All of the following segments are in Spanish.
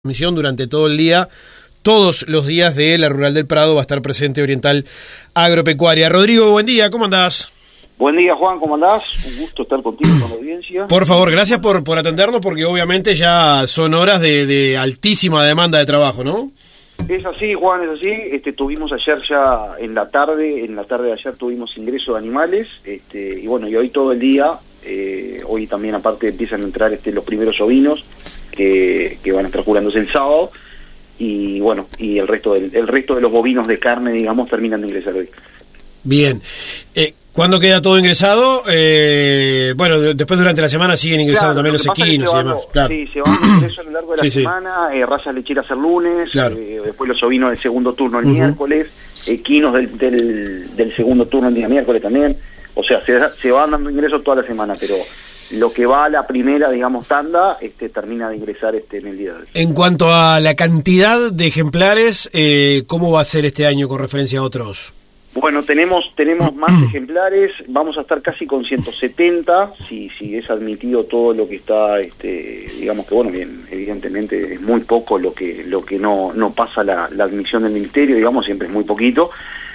Misión durante todo el día, todos los días de la Rural del Prado va a estar presente Oriental Agropecuaria. Rodrigo, buen día, ¿cómo andás? Buen día, Juan, ¿cómo andás? Un gusto estar contigo, con la audiencia. Por favor, gracias por atendernos, porque obviamente ya son horas de altísima demanda de trabajo, ¿no? Es así, Juan, es así. Tuvimos ayer ya en la tarde de ayer tuvimos ingreso de animales, y bueno, y hoy todo el día, hoy también aparte empiezan a entrar los primeros ovinos que van a estar jurándose el sábado, y bueno, y el resto de los bovinos de carne, digamos, terminan de ingresar hoy. Bien. ¿Cuándo queda todo ingresado? Bueno, después durante la semana siguen ingresando también los equinos y demás. Claro. Sí, se van a ingreso a lo largo de la semana, razas lecheras el lunes, claro. Después los ovinos del segundo turno el miércoles, equinos del segundo turno el día miércoles también. O sea, se van dando ingresos toda la semana, pero lo que va a la primera, digamos, tanda, termina de ingresar en el día de hoy. En cuanto a la cantidad de ejemplares, ¿cómo va a ser este año con referencia a otros? Bueno, tenemos más ejemplares, vamos a estar casi con 170, si es admitido todo lo que está, digamos que, bueno, bien, evidentemente es muy poco lo que no pasa la admisión del ministerio, digamos, siempre es muy poquito.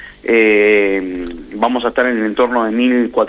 Vamos a estar en el entorno de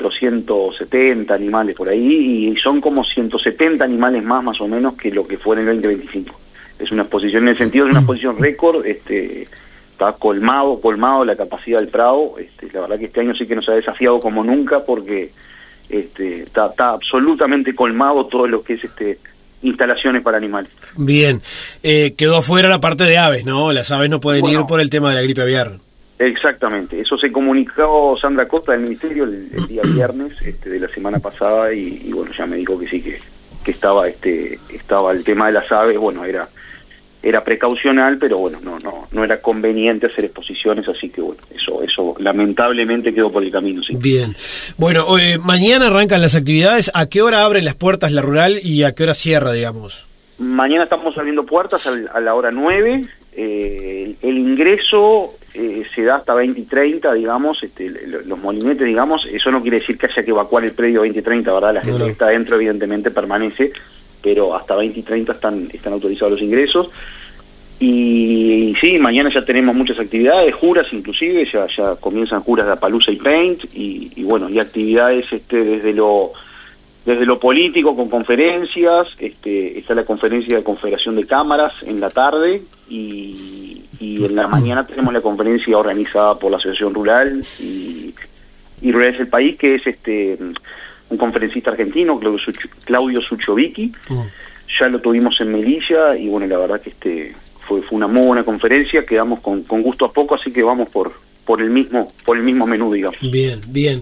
1.470 animales por ahí, y son como 170 animales más o menos que lo que fue en el 2025. Es una exposición, en el sentido de una exposición récord, está colmado la capacidad del Prado. La verdad que este año sí que nos ha desafiado como nunca, porque está absolutamente colmado todo lo que es instalaciones para animales. Bien, quedó afuera la parte de aves, ¿no? Las aves no pueden ir por el tema de la gripe aviar. Exactamente, eso se comunicó Sandra Costa del Ministerio el día viernes de la semana pasada, y bueno, ya me dijo que sí, que estaba el tema de las aves. Bueno, era precaucional, pero bueno, no era conveniente hacer exposiciones, así que bueno, eso lamentablemente quedó por el camino, sí. Bien. Bueno, mañana arrancan las actividades. ¿A qué hora abren las puertas la rural y a qué hora cierra, digamos? Mañana estamos abriendo puertas a la hora 9. El ingreso se da hasta 20 y 30, digamos, los molinetes, digamos. Eso no quiere decir que haya que evacuar el predio 20 y 30, ¿verdad? La gente que está adentro evidentemente permanece, pero hasta 20 y 30 están autorizados los ingresos. Y sí, mañana ya tenemos muchas actividades, juras inclusive, ya comienzan juras de Apalooza y Paint, y bueno, y actividades desde lo político con conferencias. Está la conferencia de Confederación de Cámaras en la tarde, y en la mañana tenemos la conferencia organizada por la Asociación Rural y Rurales del País, que es un conferencista argentino, Claudio Suchovicki. Ya lo tuvimos en Melilla, y bueno, la verdad que fue una muy buena conferencia. Quedamos con gusto a poco, así que vamos por el mismo menú, digamos. Bien.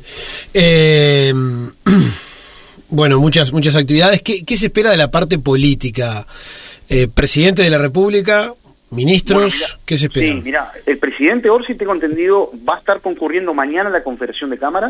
Bueno, muchas actividades. ¿Qué se espera de la parte política? ¿Presidente de la República? ¿Ministros? Bueno, mira, ¿qué se espera? Sí, mira, el presidente Orsi, tengo entendido, va a estar concurriendo mañana a la Confederación de Cámaras,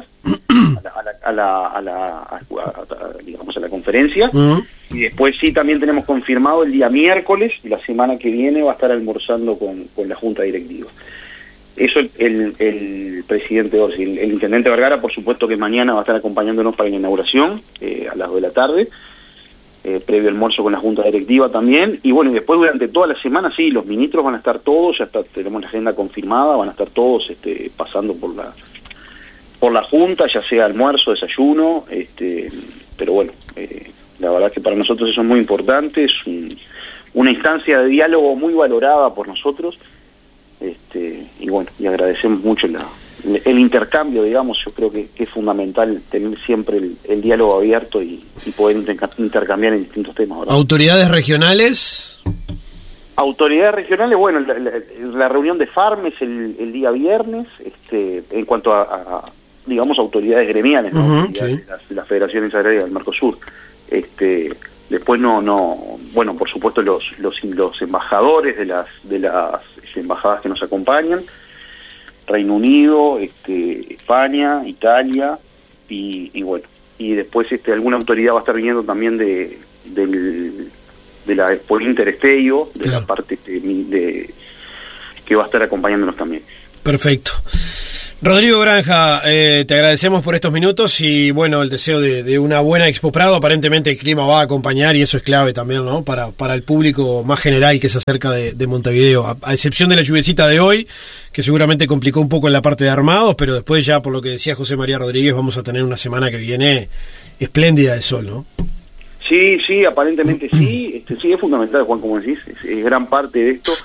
digamos, a la conferencia, y después sí también tenemos confirmado el día miércoles, y la semana que viene va a estar almorzando con la Junta Directiva. Eso el presidente Orsi. El intendente Vergara, por supuesto que mañana va a estar acompañándonos para la inauguración, a las 2 de la tarde, previo almuerzo con la Junta Directiva también. Y bueno, y después durante toda la semana, sí, los ministros van a estar todos, tenemos la agenda confirmada, van a estar todos pasando por la Junta, ya sea almuerzo, desayuno, pero bueno, la verdad que para nosotros eso es muy importante, es una instancia de diálogo muy valorada por nosotros. Y bueno, y agradecemos mucho el intercambio, digamos. Yo creo que es fundamental tener siempre el diálogo abierto y poder intercambiar en distintos temas, ¿verdad? ¿Autoridades regionales? Autoridades regionales, bueno, la reunión de Farmes el día viernes, en cuanto a digamos, autoridades gremiales, ¿no? Sí. Las federaciones agrarias del Mercosur. Después bueno, por supuesto los embajadores de las embajadas que nos acompañan, Reino Unido, España, Italia, y bueno, y después alguna autoridad va a estar viniendo también de la Expo Interesteio, de la parte que va a estar acompañándonos también. Perfecto. Rodrigo Granja, te agradecemos por estos minutos y bueno, el deseo de una buena Expo Prado. Aparentemente el clima va a acompañar y eso es clave también, ¿no? Para el público más general que se acerca de Montevideo, a excepción de la lluviecita de hoy, que seguramente complicó un poco en la parte de armados, pero después ya, por lo que decía José María Rodríguez, vamos a tener una semana que viene espléndida de sol, ¿no? Sí, aparentemente sí. Sí, es fundamental, Juan, como decís, es gran parte de esto.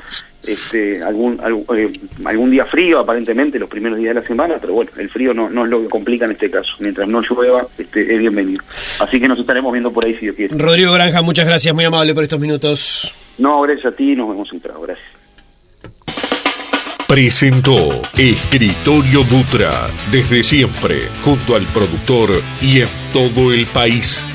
Algún día frío, aparentemente, los primeros días de la semana, pero bueno, el frío no es lo que complica en este caso. Mientras no llueva, es bienvenido. Así que nos estaremos viendo por ahí, si Dios quiere. Rodrigo Granja, muchas gracias, muy amable por estos minutos. No, gracias a ti, nos vemos en Prado, gracias. Presentó Escritorio Dutra, desde siempre, junto al productor y en todo el país.